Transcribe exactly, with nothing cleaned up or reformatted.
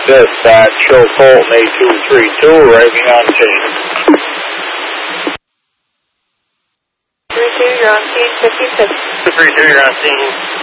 Dispatch, show Colton eight two three two, arriving on scene. three two, you're on scene, fifty-six. two three two, you're on scene.